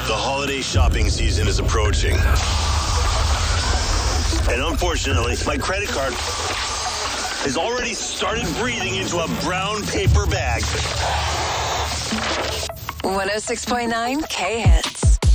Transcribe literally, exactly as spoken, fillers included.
The holiday shopping season is approaching. And unfortunately, my credit card has already started breathing into a brown paper bag. one oh six point nine K-Hits.